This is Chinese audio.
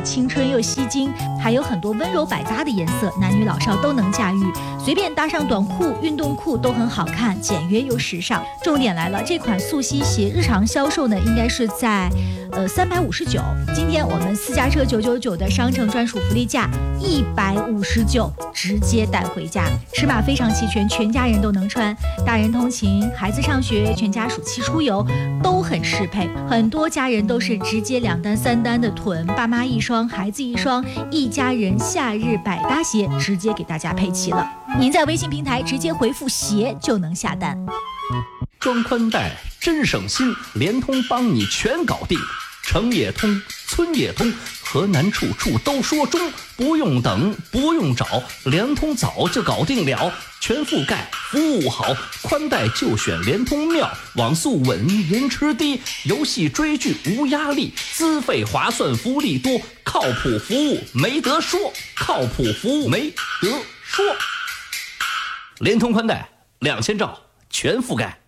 青春又吸睛，还有很多温柔百搭的颜色，男女老少都能驾驭，随便搭上短裤、运动裤都很好看，简约又时尚。重点来了，这款速吸鞋日常销售呢，应该是在359，今天我们私家车999的商城专属福利价159，直接带回家。尺码非常齐全，全家人都能穿，大人通勤、孩子上学、全家暑期出游都很适配。很多家人都是直接2单3单的囤，爸妈一双，孩子一双，一家人夏日百搭鞋直接给大家配齐了。您在微信平台直接回复鞋就能下单。 装宽带真省心，联通帮你全搞定，城也通，村也通，河南处处都说中，不用等，不用找，联通早就搞定了，全覆盖，服务好，宽带就选联通妙，网速稳，延迟低，游戏追剧无压力，资费划算，福利多，靠谱服务没得说，靠谱服务没得说。联通宽带2000兆全覆盖。